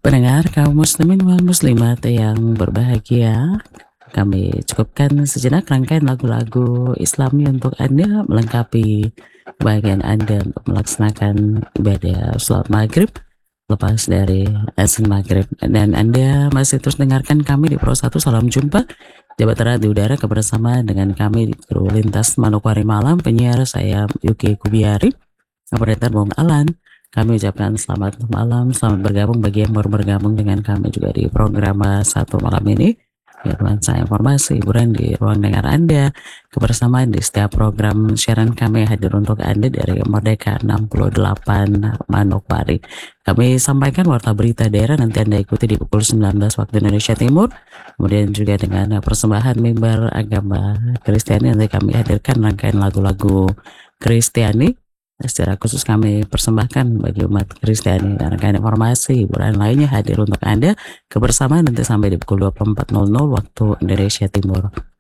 Pendengar kaum muslimin wal muslimat yang berbahagia, kami cukupkan sejenak rangkaian lagu-lagu Islami untuk Anda melengkapi kebahagiaan Anda untuk melaksanakan ibadah sholat maghrib lepas dari azan maghrib. Dan Anda masih terus dengarkan kami di Pro 1 Salam Jumpa, jabat erat di udara kebersamaan dengan kami di kru lintas Manokwari Malam, penyiar saya Yuki Kubiari, operator Bung Alan. Kami ucapkan selamat malam, selamat bergabung bagi yang baru bergabung dengan kami juga di program satu malam ini. Ya, nuansa informasi, hiburan di ruang dengar Anda, kebersamaan di setiap program siaran kami hadir untuk Anda dari Merdeka 68 Manokwari. Kami sampaikan warta berita daerah nanti Anda ikuti di pukul 19 waktu Indonesia Timur. Kemudian juga dengan persembahan mimbar agama Kristiani nanti kami hadirkan rangkaian lagu-lagu Kristiani. Secara khusus kami persembahkan bagi umat Kristiani dan rangkaian informasi hiburan lainnya hadir untuk Anda kebersamaan nanti sampai di pukul 24.00 waktu Indonesia Timur.